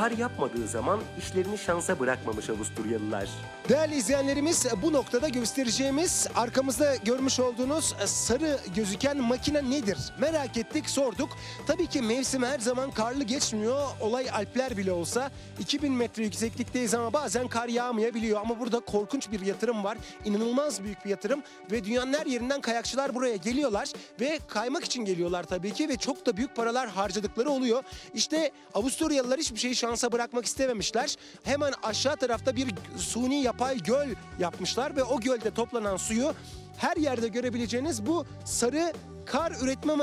kar yapmadığı zaman işlerini şansa bırakmamış Avusturyalılar. Değerli izleyenlerimiz, bu noktada göstereceğimiz arkamızda görmüş olduğunuz sarı gözüken makine nedir? Merak ettik, sorduk. Tabii ki mevsim her zaman karlı geçmiyor. Olay Alpler bile olsa 2000 metre yükseklikteyiz ama bazen kar yağmayabiliyor. Ama burada korkunç bir yatırım var. İnanılmaz büyük bir yatırım ve dünyanın her yerinden kayakçılar buraya geliyorlar ve kaymak için geliyorlar tabii ki ve çok da büyük paralar harcadıkları oluyor. İşte Avusturyalılar hiçbir şeyi şansa bırakmak istememişler. Hemen aşağı tarafta bir suni yapay göl yapmışlar ve o gölde toplanan suyu her yerde görebileceğiniz bu sarı kar üretme